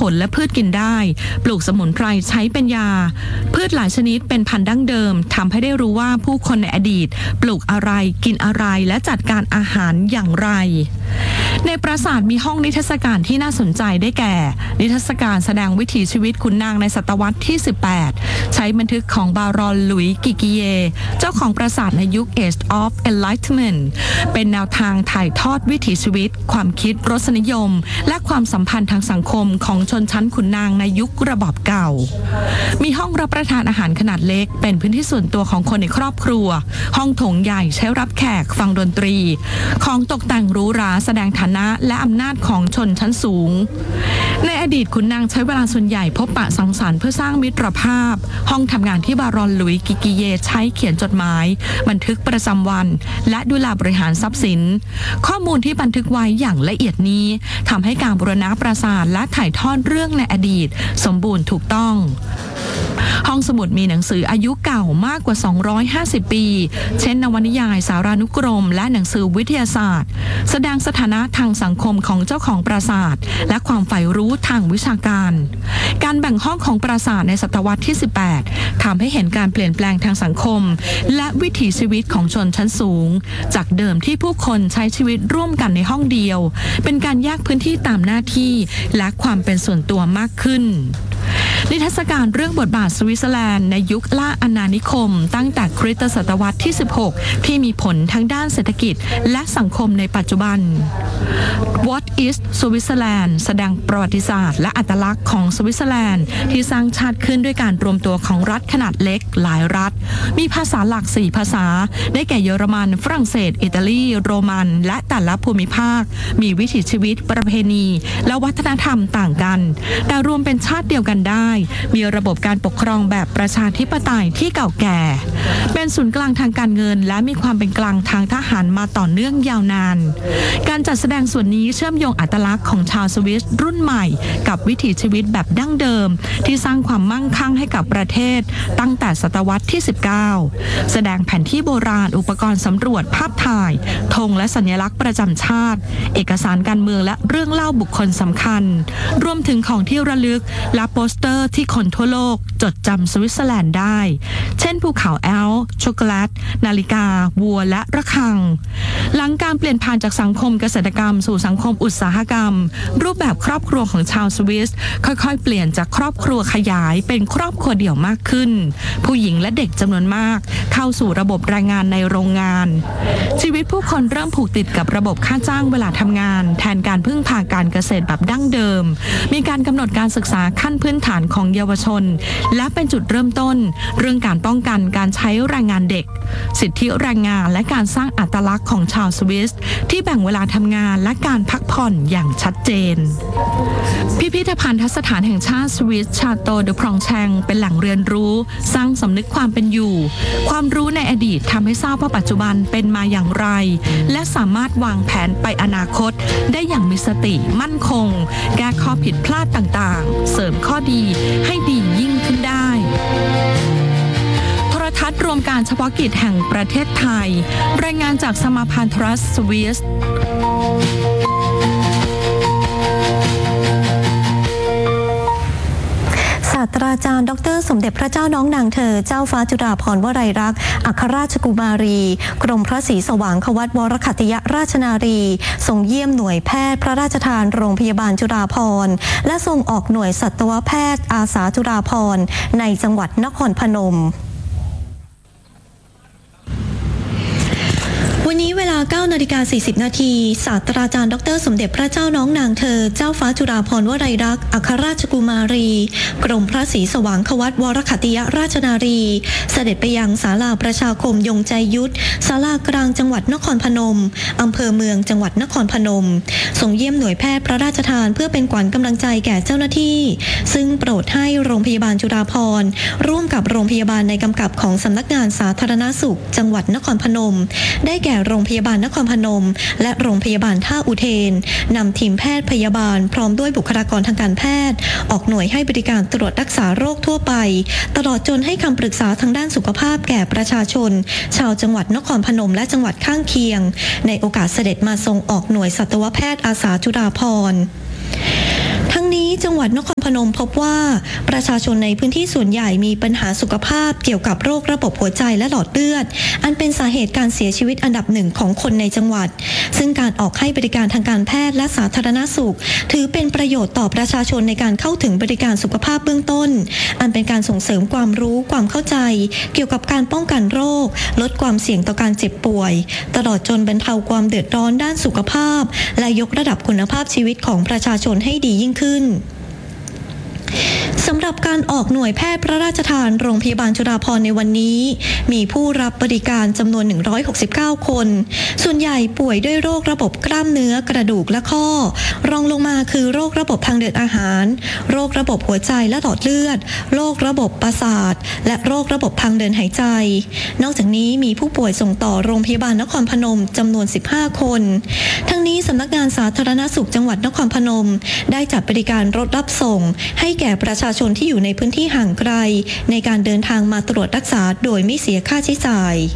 ลและพืชกินได้ปลูกสมุนไพรใช้เป็นยาพืชหลายชนิดเป็นพันธุ์ดั้งเดิมทำให้ได้รู้ว่าผู้คนในอดีตปลูกอะไรกินอะไรและจัดการอาหารอย่างไรในปราสาทมีห้องนิทรรศการที่น่าสนใจได้แก่นิทรรศการแสดงวิถีชีวิตขุนนางในศตวรรษที่ 18 ใช้บันทึกของบารอนหลุยส์กิกิเยเจ้าของปราสาทในยุค Age of Enlightenment เป็นแนวทางถ่ายทอดวิถีชีวิตความคิดรสนิยมและความสัมพันธ์ทางสังคมของชนชั้นขุนนางในยุคระบอบเก่ามีห้องรับประทานอาหารขนาดเล็กเป็นพื้นที่ส่วนตัวของคนในครอบครัวห้องโถงใหญ่ใช้รับแขกฟังดนตรีของตกแต่งหรูหราแสดงฐานะและอำนาจของชนชั้นสูงในอดีตขุนนางใช้เวลาส่วนใหญ่พบปะสังสรรค์เพื่อสร้างมิตรภาพห้องทำงานที่บารอนหลุยส์กิกิเยใช้เขียนจดหมายบันทึกประจำวันและดูแลบริหารทรัพย์สินข้อมูลที่บันทึกไว้อย่างละเอียดนี้ทำให้การบูรณะปราสาทและถ่ายทอดเรื่องในอดีตสมบูรณ์ถูกต้องห้องสมุดมีหนังสืออายุเก่ามากกว่า250ปีเช่นนวนิยายสารานุกรมและหนังสือวิทยาศาสตร์แสดงสถานะทางสังคมของเจ้าของปราสาทและความใฝ่รู้ทางวิชาการการแบ่งห้องของปราสาทในศตวรรษที่ 18 ทำให้เห็นการเปลี่ยนแปลงทางสังคมและวิถีชีวิตของชนชั้นสูงจากเดิมที่ผู้คนใช้ชีวิตร่วมกันในห้องเดียวเป็นการแยกพื้นที่ตามหน้าที่และความเป็นส่วนตัวมากขึ้นนิทรรศการเรื่องบทบาทสวิตเซอร์แลนด์ในยุคล่าอาณานิคมตั้งแต่คริสตศตวรรษที่ 16 ที่มีผลทั้งด้านเศรษฐกิจและสังคมในปัจจุบัน What is Switzerland แสดงประวัติศาสตร์และอัตลักษณ์ของสวิตเซอร์แลนด์ที่สร้างชาติขึ้นด้วยการรวมตัวของรัฐขนาดเล็กหลายรัฐมีภาษาหลัก4ภาษาได้แก่เยอรมันฝรั่งเศสอิตาลีโรมันและแต่ละภูมิภาคมีวิถีชีวิตประเพณีและวัฒนธรรมต่างกันแต่รวมเป็นชาติเดียวกันได้มีระบบการปกครองแบบประชาธิปไตยที่เก่าแก่เป็นศูนย์กลางทางการเงินและมีความเป็นกลางทางทหารมาต่อเนื่องยาวนานการจัดแสดงส่วนนี้เชื่อมโยงอัตลักษณ์ของชาวสวิสรุ่นใหม่กับวิถีชีวิตแบบดั้งเดิมที่สร้างความมั่งคั่งให้กับประเทศตั้งแต่ศตวรรษที่ 19 แสดงแผนที่โบราณอุปกรณ์สำรวจภาพถ่ายธงและสัญลักษณ์ประจำชาติเอกสารการเมืองและเรื่องเล่าบุคคลสำคัญรวมถึงของที่ระลึกและโปสเตอร์ที่คนทั่วโลกจดจำสวิตเซอร์แลนด์ได้เช่นภูเขาแอลป์ช็อกโกแลตนาฬิกาวัวและระฆังหลังการเปลี่ยนผ่านจากสังคมเกษตรกรรมสู่สังคมอุตสาหกรรมรูปแบบครอบครัวของชาวสวิสค่อยๆเปลี่ยนจากครอบครัวขยายเป็นครอบครัวเดี่ยวมากขึ้นผู้หญิงและเด็กจำนวนมากเข้าสู่ระบบแรงงานในโรงงานชีวิตผู้คนเริ่มผูกติดกับระบบค่าจ้างเวลาทำงานแทนการพึ่งพาการเกษตรแบบดั้งเดิมมีการกำหนดการศึกษาขั้นพื้นฐานของเยาวชนและเป็นจุดเริ่มต้นเรื่องการป้องกันการใช้แรงงานเด็กสิทธิแรงงานและการสร้างอัตลักษณ์ของชาวสวิสที่แบ่งเวลาทำงานและการพักผ่อนอย่างชัดเจนพิพิธภัณฑสถานแห่งชาติสวิสชาโตเดอพรองแชงเป็นแหล่งเรียนรู้สร้างสำนึกความเป็นอยู่ความรู้ในอดีตทำให้ทราบว่าปัจจุบันเป็นมาอย่างไรและสามารถวางแผนไปอนาคตได้อย่างมีสติมั่นคงแก้ข้อผิดพลาดต่างๆเสริมข้อดีให้ดียิ่งขึ้นได้โทรทัศน์รวมการเฉพาะกิจแห่งประเทศไทยรายงานจากสมาพันธ์ทรัสต์สวิสศาสตราจารย์ดร.สมเด็จพระเจ้าน้องนางเธอเจ้าฟ้าจุฬาภรณ์วลัยลักษณ์อัครราชกุมารีกรมพระศรีสว่างควัตวรคัตติยราชนารีทรงเยี่ยมหน่วยแพทย์พระราชทานโรงพยาบาลจุฬาภรณ์และทรงออกหน่วยสัตวแพทย์อาสาจุฬาภรณ์ในจังหวัดนครพนมวันนี้เวลา 9:40 น.ศาสตราจารย์ดร.สมเด็จพระเจ้าน้องนางเธอเจ้าฟ้าจุฬาภรณ์วลัยลักษณ์อัครราชกุมารีกรมพระศรีสว่างควัตวรคัตติยราชนารีเสด็จไปยังศาลาประชาคมยงใจยุทธศาลากลางจังหวัดนครพนมอำเภอเมืองจังหวัดนครพนมทรงเยี่ยมหน่วยแพทย์พระราชทานเพื่อเป็นขวัญกำลังใจแก่เจ้าหน้าที่ซึ่งโปรดให้โรงพยาบาลจุฬาภรณ์ร่วมกับโรงพยาบาลในกำกับของสำนักงานสาธารณสุขจังหวัดนครพนมได้แก่โรงพยาบาลนครพนมและโรงพยาบาลท่าอุเทนนำทีมแพทย์พยาบาลพร้อมด้วยบุคลากรทางการแพทย์ออกหน่วยให้บริการตรวจรักษาโรคทั่วไปตลอดจนให้คำปรึกษาทางด้านสุขภาพแก่ประชาชนชาวจังหวัดนครพนมและจังหวัดข้างเคียงในโอกาสเสด็จมาทรงออกหน่วยสัตวแพทย์อาสาจุฬาภรณ์ทั้งนี้จังหวัดนครพนมพบว่าประชาชนในพื้นที่ส่วนใหญ่มีปัญหาสุขภาพเกี่ยวกับโรคระบบหัวใจและหลอดเลือดอันเป็นสาเหตุการเสียชีวิตอันดับหนึ่งของคนในจังหวัดซึ่งการออกให้บริการทางการแพทย์และสาธารณสุขถือเป็นประโยชน์ต่อประชาชนในการเข้าถึงบริการสุขภาพเบื้องต้นอันเป็นการส่งเสริมความรู้ความเข้าใจเกี่ยวกับการป้องกันโรคลดความเสี่ยงต่อการเจ็บป่วยตลอดจนบรรเทาความเดือดร้อนด้านสุขภาพและยกระดับคุณภาพชีวิตของประชาชนให้ดียิ่งขึ้นสำหรับการออกหน่วยแพทย์พระราชทานโรงพยาบาลจุฬาภรณ์ในวันนี้มีผู้รับบริการจำนวน169คนส่วนใหญ่ป่วยด้วยโรคระบบกล้ามเนื้อกระดูกและข้อรองลงมาคือโรคระบบทางเดินอาหารโรคระบบหัวใจและหลอดเลือดโรคระบบประสาทและโรคระบบทางเดินหายใจนอกจากนี้มีผู้ป่วยส่งต่อโรงพยาบาลนครพนมจำนวน15คนทั้งนี้สำนักงานสาธารณสุขจังหวัดนครพนมได้จัดบริการรถรับส่งให้แก่ประชาชนที่อยู่ในพื้นที่ห่างไกลในการเดินทางมาตรวจรักษาโดยไม่เสียค่าใช้จ่าย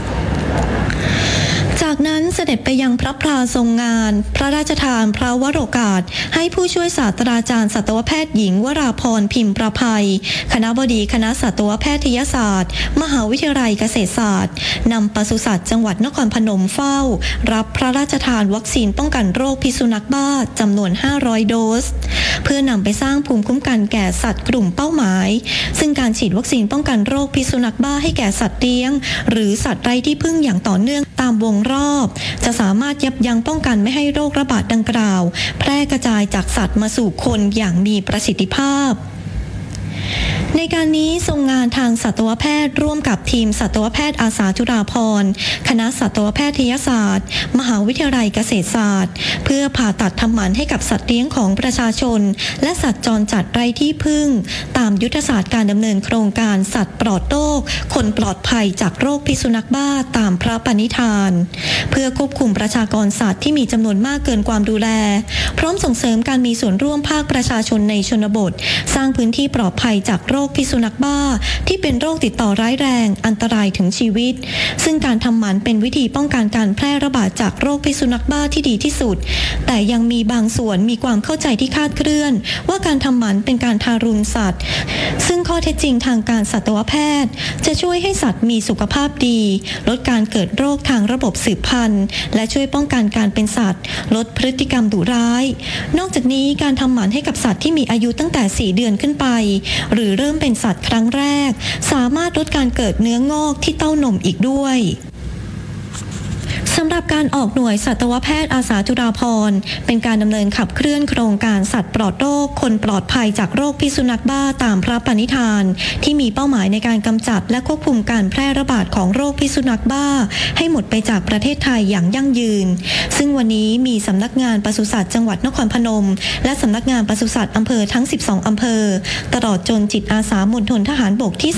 จากนั้นเสด็จไปยังพระพลาทรงงานพระราชทานพระวโรกาสให้ผู้ช่วยศาสตราจารย์สัตวแพทย์หญิงวราพรพิมพ์ประภัยคณบดีคณะสัตวแพทยศาสตร์มหาวิทยาลัยเกษตรศาสตร์นำปศุสัตว์จังหวัดนครพนมเฝ้ารับพระราชทานวัคซีนป้องกันโรคพิษสุนัขบ้าจำนวน500โดสเพื่อนำไปสร้างภูมิคุ้มกันแก่สัตว์กลุ่มเป้าหมายซึ่งการฉีดวัคซีนป้องกันโรคพิษสุนัขบ้าให้แก่สัตว์เลี้ยงหรือสัตว์ไร้ที่พึ่งอย่างต่อเนื่องตามวงรอบจะสามารถยับยั้งป้องกันไม่ให้โรคระบาดดังกล่าวแพร่กระจายจากสัตว์มาสู่คนอย่างมีประสิทธิภาพในการนี้ทรงงานทางสัตวแพทย์ร่วมกับทีมสัตวแพทย์อาสาจุฬาภรณ์คณะสัตวแพทยศาสตร์มหาวิทยาลัยเกษตรศาสตร์เพื่อผ่าตัดทำหมันให้กับสัตว์เลี้ยงของประชาชนและสัตว์จรจัดไร้ที่พึ่งตามยุทธศาสตร์การดำเนินโครงการสัตว์ปลอดโรคคนปลอดภัยจากโรคพิษสุนัขบ้าตามพระปณิธานเพื่อควบคุมประชากรสัตว์ที่มีจำนวนมากเกินความดูแลพร้อมส่งเสริมการมีส่วนร่วมภาคประชาชนในชนบทสร้างพื้นที่ปลอดภัยจากโรคพิษสุนัขบ้าที่เป็นโรคติดต่อร้ายแรงอันตรายถึงชีวิตซึ่งการทำหมันเป็นวิธีป้องกันการแพร่ระบาดจากโรคพิษสุนัขบ้าที่ดีที่สุดแต่ยังมีบางส่วนมีความเข้าใจที่คลาดเคลื่อนว่าการทำหมันเป็นการทารุณสัตว์ซึ่งข้อเท็จจริงทางการสัตวแพทย์จะช่วยให้สัตว์มีสุขภาพดีลดการเกิดโรคทางระบบสืบพันธุ์และช่วยป้องกันการเป็นสัตว์ลดพฤติกรรมดุร้ายนอกจากนี้การทำหมันให้กับสัตว์ที่มีอายุตั้งแต่4 เดือนขึ้นไปหรือเริ่มเป็นสัตว์ครั้งแรกสามารถลดการเกิดเนื้องอกที่เต้านมอีกด้วยสำหรับการออกหน่วยสัตวแพทย์อาสาจุฬาภรณ์เป็นการดำเนินขับเคลื่อนโครงการสัตว์ปลอดโรคคนปลอดภัยจากโรคพิษสุนัขบ้าตามพระปณิธานที่มีเป้าหมายในการกำจัดและควบคุมการแพร่ระบาดของโรคพิษสุนัขบ้าให้หมดไปจากประเทศไทยอย่างยั่งยืนซึ่งวันนี้มีสำนักงานปศุสัตว์จังหวัดนครพนมและสำนักงานปศุสัตว์อำเภอทั้ง12อำเภอตลอดจนจิตอาสามณฑลทหารบกที่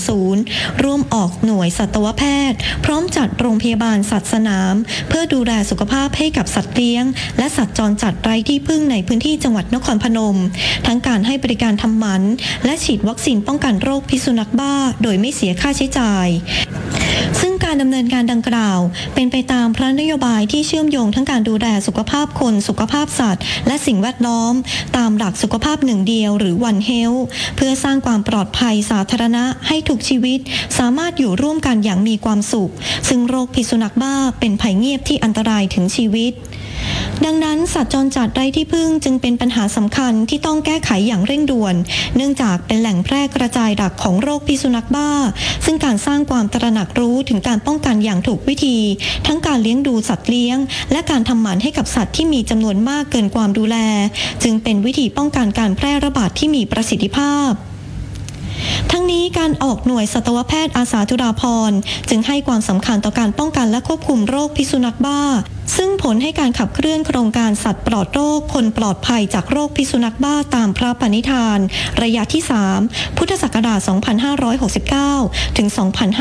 210ร่วมออกหน่วยสัตวแพทย์พร้อมจัดโรงพยาบาลสัตว์สนามเพื่อดูแลสุขภาพให้กับสัตว์เลี้ยงและสัตว์จรจัดไร้ที่พึ่งในพื้นที่จังหวัดนครพนมทั้งการให้บริการทำหมันและฉีดวัคซีนป้องกันโรคพิษสุนัขบ้าโดยไม่เสียค่าใช้จ่ายซึ่งการดำเนินการดังกล่าวเป็นไปตามพระนโยบายที่เชื่อมโยงทั้งการดูแลสุขภาพคนสุขภาพสัตว์และสิ่งแวดล้อมตามหลักสุขภาพหนึ่งเดียวหรือ One Health เพื่อสร้างความปลอดภัยสาธารณะให้ทุกชีวิตสามารถอยู่ร่วมกันอย่างมีความสุขซึ่งโรคพิษสุนัขบ้าเป็นภัยเงียบที่อันตรายถึงชีวิตดังนั้นสัตว์จรจัดไร้ที่พึ่งจึงเป็นปัญหาสำคัญที่ต้องแก้ไขอย่างเร่งด่วนเนื่องจากเป็นแหล่งแพร่กระจายหลักของโรคพิษสุนัขบ้าซึ่งการสร้างความตระหนักรู้ถึงการป้องกันอย่างถูกวิธีทั้งการเลี้ยงดูสัตว์เลี้ยงและการทำหมันให้กับสัตว์ที่มีจำนวนมากเกินความดูแลจึงเป็นวิธีป้องกันการแพร่ระบาดที่มีประสิทธิภาพทั้งนี้การออกหน่วยสัตวแพทย์อาสาจุฬาภรณ์จึงให้ความสำคัญต่อการป้องกันและควบคุมโรคพิษสุนัขบ้าซึ่งผลให้การขับเคลื่อนโครงการสัตว์ปลอดโรคคนปลอดภัยจากโรคพิษสุนัขบ้าตามพระปณิธานระยะที่3พุทธศักราช2569ถึง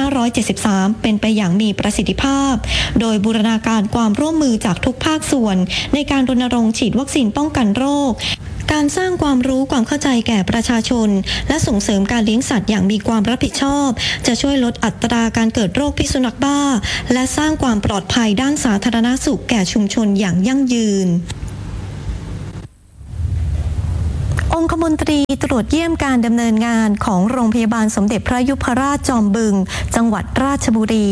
2573เป็นไปอย่างมีประสิทธิภาพโดยบูรณาการความร่วมมือจากทุกภาคส่วนในการรณรงค์ฉีดวัคซีนป้องกันโรคการสร้างความรู้ความเข้าใจแก่ประชาชนและส่งเสริมการเลี้ยงสัตว์อย่างมีความรับผิดชอบจะช่วยลดอัตราการเกิดโรคพิษสุนัขบ้าและสร้างความปลอดภัยด้านสาธารณสุขแก่ชุมชนอย่างยั่งยืนองคมนตรีตรวจเยี่ยมการดำเนินงานของโรงพยาบาลสมเด็จพระยุพราชจอมบึงจังหวัดราชบุรี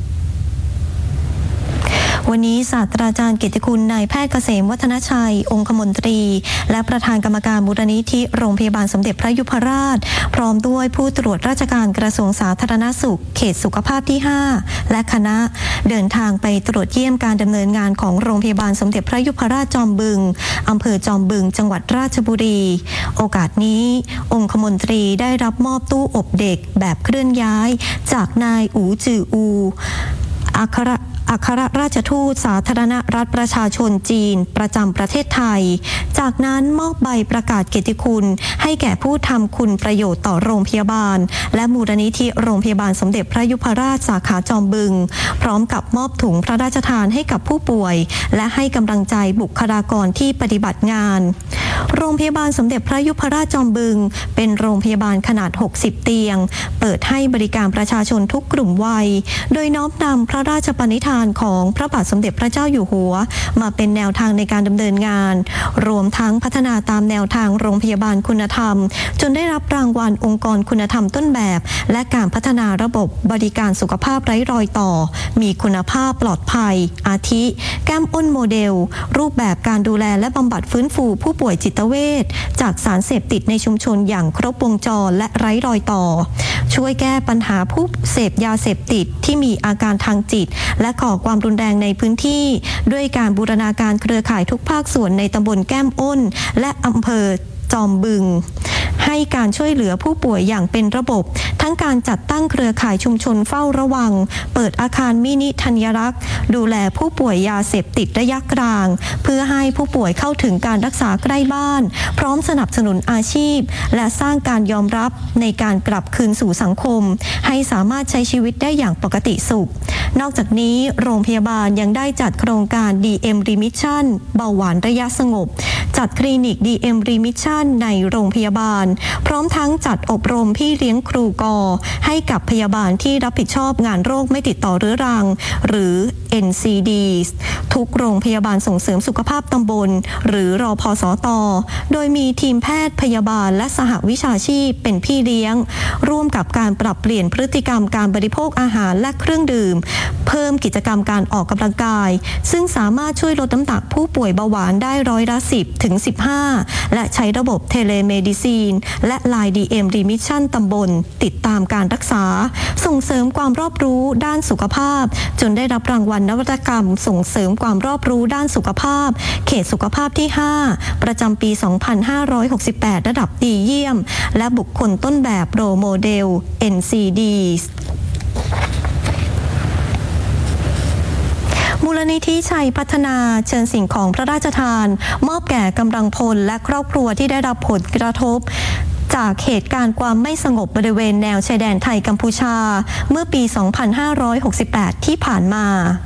วันนี้ศาสตราจารย์เกียรติคุณนายแพทย์เกษมวัฒนชัยองคมนตรีและประธานกรรมการมูลนิธิโรงพยาบาลสมเด็จพระยุพราชพร้อมด้วยผู้ตรวจราชการกระทรวงสาธารณสุขเขตสุขภาพที่ 5และคณะเดินทางไปตรวจเยี่ยมการดำเนินงานของโรงพยาบาลสมเด็จพระยุพราชจอมบึงอำเภอจอมบึงจังหวัดราชบุรีโอกาสนี้องคมนตรีได้รับมอบตู้อบเด็กแบบเคลื่อนย้ายจากนายอูจืออูอัครราชทูตสาธารณรัฐประชาชนจีนประจำประเทศไทยจากนั้นมอบใบประกาศเกียรติคุณให้แก่ผู้ทำคุณประโยชน์ต่อโรงพยาบาลและมูลนิธิโรงพยาบาลสมเด็จพระยุพราชสาขาจอมบึงพร้อมกับมอบถุงพระราชทานให้กับผู้ป่วยและให้กำลังใจบุคลากรที่ปฏิบัติงานโรงพยาบาลสมเด็จพระยุพราชจอมบึงเป็นโรงพยาบาลขนาด60เตียงเปิดให้บริการประชาชนทุกกลุ่มวัยโดยน้อมนำพระราชปณิธานของพระบาทสมเด็จพระเจ้าอยู่หัวมาเป็นแนวทางในการดำเนินงานรวมทั้งพัฒนาตามแนวทางโรงพยาบาลคุณธรรมจนได้รับรางวัลองค์กรคุณธรรมต้นแบบและการพัฒนาระบบบริการสุขภาพไร้รอยต่อมีคุณภาพปลอดภัยอาทิแก้มอ้นโมเดลรูปแบบการดูแลและบำบัดฟื้นฟูผู้ป่วยจิตเวชจากสารเสพติดในชุมชนอย่างครบวงจรและไร้รอยต่อช่วยแก้ปัญหาผู้เสพยาเสพติดที่มีอาการทางจิตและก่อความรุนแรงในพื้นที่ด้วยการบูรณาการเครือข่ายทุกภาคส่วนในตำบลแก้มอ้นและอำเภอจอมบึงให้การช่วยเหลือผู้ป่วยอย่างเป็นระบบทั้งการจัดตั้งเครือข่ายชุมชนเฝ้าระวังเปิดอาคารมินิธัญรักษ์ดูแลผู้ป่วยยาเสพติดระยะกลางเพื่อให้ผู้ป่วยเข้าถึงการรักษาใกล้บ้านพร้อมสนับสนุนอาชีพและสร้างการยอมรับในการกลับคืนสู่สังคมให้สามารถใช้ชีวิตได้อย่างปกติสุขนอกจากนี้โรงพยาบาลยังได้จัดโครงการ DM Remission เบาหวานระยะสงบจัดคลินิก DM Remission ในโรงพยาบาลพร้อมทั้งจัดอบรมพี่เลี้ยงครูก.ให้กับพยาบาลที่รับผิดชอบงานโรคไม่ติดต่อเรื้อรังหรือ NCD ทุกโรงพยาบาลส่งเสริมสุขภาพตำบลหรือรพสต.โดยมีทีมแพทย์พยาบาลและสหวิชาชีพเป็นพี่เลี้ยงร่วมกับการปรับเปลี่ยนพฤติกรรมการบริโภคอาหารและเครื่องดื่มเพิ่มกิจกรรมการออกกำลังกายซึ่งสามารถช่วยลดน้ำหนักผู้ป่วยเบาหวานได้10%ถึง 15%และใช้ระบบเทเลเมดิซีนและ Line DM Remission ตำบลติดตามการรักษาส่งเสริมความรอบรู้ด้านสุขภาพจนได้รับรางวัลนวัตกรรมส่งเสริมความรอบรู้ด้านสุขภาพเขตสุขภาพที่ 5 ประจำปี 2568 ระดับดีเยี่ยมและบุคคลต้นแบบโรโมเดล NCDมูลนิธิชัยพัฒนาเชิญสิ่งของพระราชทานมอบแก่กำลังพลและครอบครัวที่ได้รับผลกระทบจากเหตุการณ์ความไม่สงบบริเวณแนวชายแดนไทยกัมพูชาเมื่อปี 2568 ที่ผ่านมา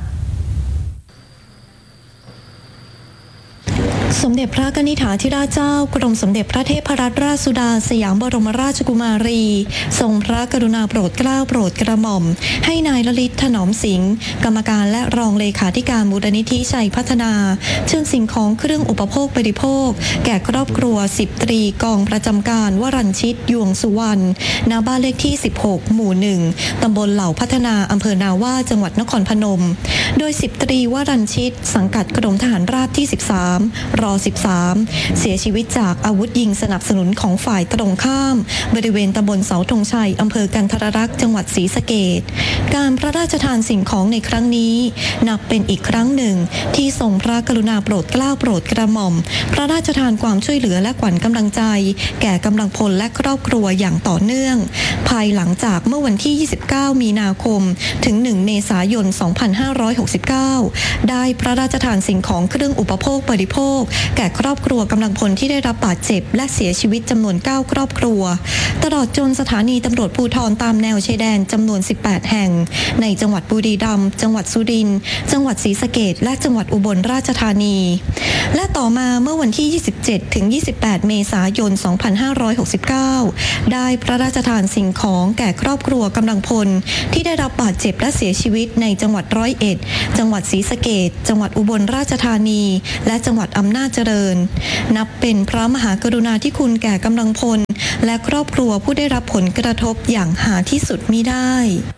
สมเด็จพระกนิษฐาธิราชเจ้ากรมสมเด็จพระเทพรัตนราชสุดาสยามบรมราชกุมารีทรงพระกรุณาโปรดเกล้าโปรดกระหม่อมให้นายลลิตถนอมสิงห์กรรมการและรองเลขาธิการมูลนิธิชัยพัฒนาเชิญสิ่งของเครื่องอุปโภคบริโภคแก่ครอบครัว10ตรีกองประจำการวรัญชิตยวงสุวรรณณบ้านเลขที่16หมู่1ตำบลเหล่าพัฒนาอำเภอนาว่าจังหวัดนครพนมโดย10ตรีวรัญชิตสังกัดกรมทหารราบที่13ร13เสียชีวิตจากอาวุธยิงสนับสนุนของฝ่ายตรงข้ามบริเวณตำบลเสาธงชัยอำเภอกันทรลักษณ์จังหวัดศรีสะเกษการพระราชทานสิ่งของในครั้งนี้นับเป็นอีกครั้งหนึ่งที่ทรงพระกรุณาโปรดเกล้าโปรดกระหม่อมพระราชทานความช่วยเหลือและขวัญกำลังใจแก่กำลังพลและครอบครัวอย่างต่อเนื่องภายหลังจากเมื่อวันที่29มีนาคมถึง1เมษายน2569ได้พระราชทานสิ่งของเครื่องอุปโภคบริโภคแก่ครอบครัวกำลังพลที่ได้รับบาดเจ็บและเสียชีวิตจำนวน9ครอบครัวตลอดจนสถานีตำรวจภูธรตามแนวชายแดนจำนวน18แห่งในจังหวัดบุรีรัมย์จังหวัดสุรินทร์จังหวัดศรีสะเกษและจังหวัดอุบลราชธานีและต่อมาเมื่อวันที่27ถึง28เมษายน2569ได้พระราชทานสิ่งของแก่ครอบครัวกำลังพลที่ได้รับบาดเจ็บและเสียชีวิตในจังหวัด101จังหวัดศรีสะเกษจังหวัดอุบลราชธานีและจังหวัดอำนาจำนาจเจริญนับเป็นพระมหากรุณาธิคุณแก่กำลังพลและครอบครัวผู้ได้รับผลกระทบอย่างหาที่สุดมิได้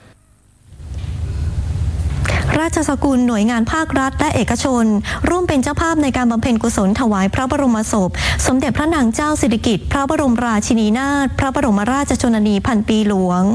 ราชสกุลหน่วยงานภาครัฐและเอกชนร่วมเป็นเจ้าภาพในการบำเพ็ญกุศลถวายพระบรมศพสมเด็จพระนางเจ้าสิริกิติ์พระบรมราชินีนาถพระบรมราชชนนีพันปีหลวง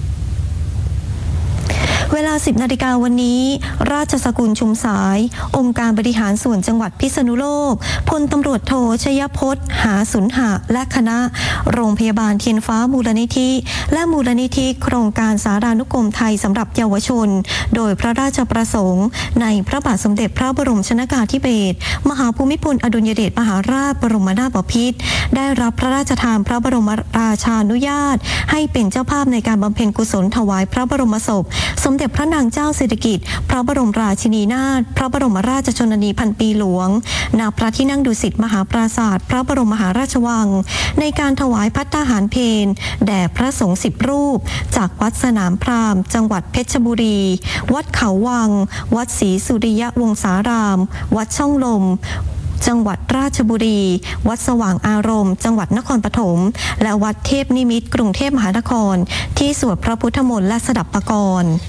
เวลา 10 นาฬิกาวันนี้ราชสกุลชุมสายองค์การบริหารส่วนจังหวัดพิษณุโลกพลตำรวจโทชยพจน์หาสุนหะและคณะโรงพยาบาลเทียนฟ้ามูลนิธิและมูลนิธิโครงการสารานุกรมไทยสำหรับเยาวชนโดยพระราชประสงค์ในพระบาทสมเด็จพระบรมชนกาธิเบศรมหาภูมิพลอดุลยเดชมหาราชบรมนาถบพิตรได้รับพระราชทานพระบรมราชานุญาตให้เป็นเจ้าภาพในการบำเพ็ญกุศลถวายพระบรมศพสมเด็จพระนางเจ้าสิริกิติ์พระบรมราชินีนาถพระบรมราชชนนีพันปีหลวงณพระที่นั่งดุสิตมหาปราสาทพระบรมมหาราชวังในการถวายภัตตาหารเพลแด่พระสงฆ์10 รูปจากวัดสนามพราหมณ์จังหวัดเพชรบุรีวัดเขาวังวัดศรีสุริยวงศารามวัดช่องลมจังหวัดราชบุรีวัดสว่างอารมณ์จังหวัดนครปฐมและวัดเทพนิมิตรกรุงเทพมหานครที่สวดพระพุทธมนต์และสดับปกรณ์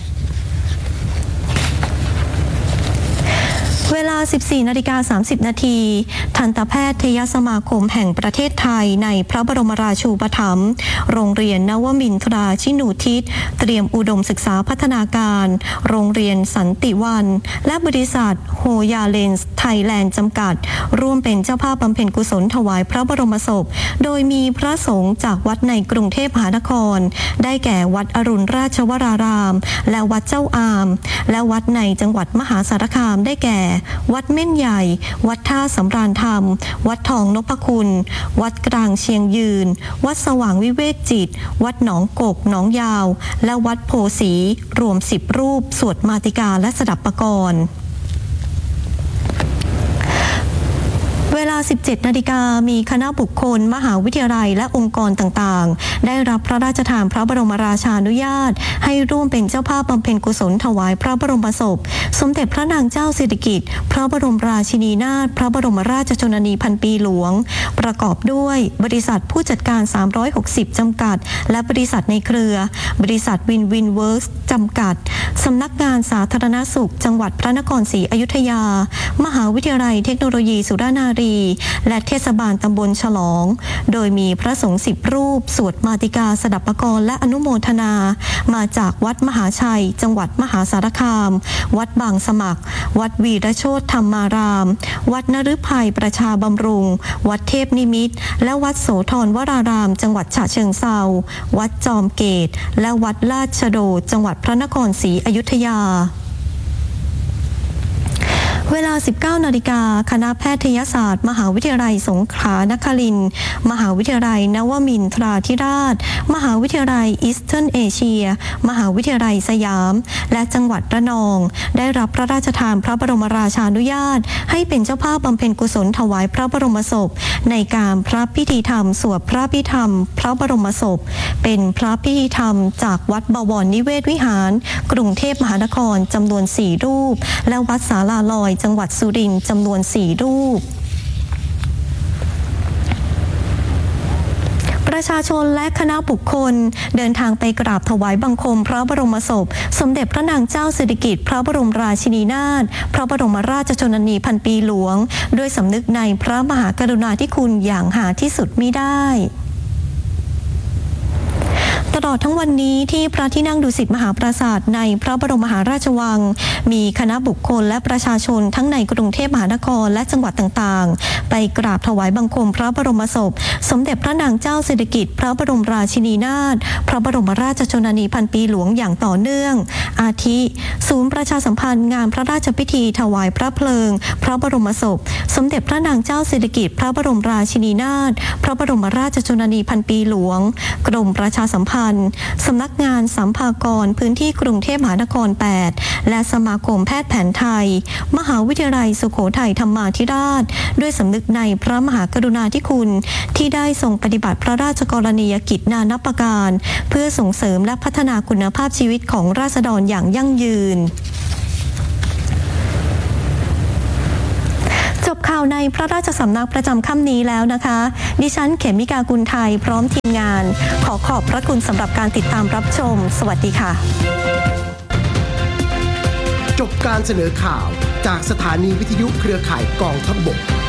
เวลา 14:30 นาทีทันตแพทยสมาคมแห่งประเทศไทยในพระบรมราชูปถัมภ์โรงเรียนนวมินทราชินูทิศเตรียมอุดมศึกษาพัฒนาการโรงเรียนสันติวันและบริษัทโฮยาเลนส์ไทยแลนด์จำกัดร่วมเป็นเจ้าภาพบำเพ็ญกุศลถวายพระบรมศพโดยมีพระสงฆ์จากวัดในกรุงเทพมหานครได้แก่วัดอรุณราชวรารามและวัดเจ้าอามและวัดในจังหวัดมหาสารคามได้แก่วัดเม่นใหญ่วัดท่าสำราญธรรมวัดทองนพคุณวัดกลางเชียงยืนวัดสว่างวิเวกจิตวัดหนองกกหนองยาวและวัดโพสีรวม10 รูปสวดมาติกาและสดับปกรณ์เวลา 17 นาฬิกามีคณะบุคคลมหาวิทยาลัยและองค์กรต่างๆได้รับพระราชทานพระบรมราชานุญาตให้ร่วมเป็นเจ้าภาพบำเพ็ญกุศลถวายพระบรมศพสมเด็จพระนางเจ้าสิริกิติ์พระบรมราชินีนาถพระบรมราชชนนีพันปีหลวงประกอบด้วยบริษัทผู้จัดการ360จำกัดและบริษัทในเครือบริษัทวินวินเวิร์คจำกัดสำนักงานสาธารณสุขจังหวัดพระนครศรีอยุธยามหาวิทยาลัยเทคโนโลยีสุรานารีและเทศบาลตำบลฉลองโดยมีพระสงฆ์10 รูปสวดมาติกาสดับปกรณ์และอนุโมทนามาจากวัดมหาชัยจังหวัดมหาสารคามวัดบางสมัครวัดวีรโชติธรรมารามวัดนฤทัยประชาบำรุงวัดเทพนิมิตรและวัดโสธรวรารามจังหวัดฉะเชิงเทราวัดจอมเกตและวัดลาดชโดจังหวัดพระนครศรีอยุธยาเวลา 19 นาฬิกาคณะแพทยศาสตร์มหาวิทยาลัยสงขลานครินทร์มหาวิทยาลัยนวมินทราธิราชมหาวิทยาลัยอีสเทิร์นเอเชียมหาวิทยาลัยสยามและจังหวัดระนองได้รับพระราชทานพระบรมราชานุญาตให้เป็นเจ้าภาพบำเพ็ญกุศลถวายพระบรมศพในการพระพิธีธรรมสวดพระพิธรรมพระบรมศพเป็นพระพิธีธรรมจากวัดบวรนิเวศวิหารกรุงเทพมหานครจำนวน4 รูปและวัดศาลาลอยจังหวัดสุรินทร์จำนวน4 รูปประชาชนและคณะบุคคลเดินทางไปกราบถวายบังคมพระบรมศพสมเด็จพระนางเจ้าสิริกิติ์พระบรมราชินีนาถพระบรมราชชนนีพันปีหลวงด้วยสำนึกในพระมหากรุณาธิคุณอย่างหาที่สุดมิได้ตลอดทั้งวันนี้ที่พระที่นั่งดุสิตมหาปราสาทในพระบรมมหาราชวังมีคณะบุคคลและประชาชนทั้งในกรุงเทพมหานครและจังหวัดต่างๆไปกราบถวายบังคมพระบรมศพสมเด็จพระนางเจ้าสิริกิติ์พระบรมราชินีนาถพระบรมราชชนนีพันปีหลวงอย่างต่อเนื่องอาทิศูนย์ประชาสัมพันธ์งานพระราชพิธีถวายพระเพลิงพระบรมศพสมเด็จพระนางเจ้าสิริกิติ์พระบรมราชินีนาถพระบรมราชชนนีพันปีหลวงกรมประชาสัมพันธ์สำนักงานสัมภากรพื้นที่กรุงเทพมหานคร 8และสมาคมแพทย์แผนไทยมหาวิทยาลัยสุโขทัยธรรมาธิราชด้วยสำนึกในพระมหากรุณาธิคุณที่ได้ทรงปฏิบัติพระราชกรณียกิจนานับประการเพื่อส่งเสริมและพัฒนาคุณภาพชีวิตของราษฎรอย่างยั่งยืนจบข่าวข่าวในพระราชสำนักประจำค่ำนี้แล้วนะคะดิฉันเขมิกากุลไทยพร้อมทีมงานขอขอบพระคุณสำหรับการติดตามรับชมสวัสดีค่ะจบการเสนอข่าวจากสถานีวิทยุเครือข่ายกองทัพบก